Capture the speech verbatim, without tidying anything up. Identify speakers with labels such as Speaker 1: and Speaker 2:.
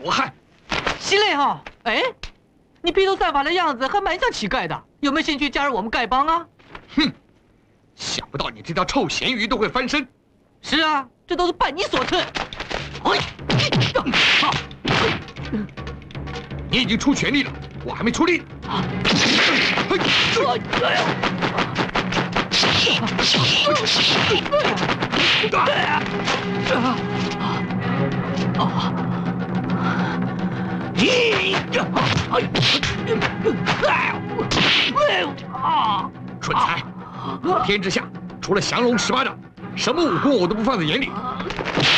Speaker 1: 罗汉。
Speaker 2: 西嘞哈，哎，你披头散发的样子还蛮像乞丐的，有没有兴趣加入我们丐帮啊？
Speaker 1: 哼，想不到你这条臭咸鱼都会翻身。
Speaker 2: 是啊，这都是拜你所赐。
Speaker 1: 哎，你已经出全力了，我还没出力。啊！嘿，哎呀！蠢材！我天之下，除了降龙十八掌，什么武功我都不放在眼里。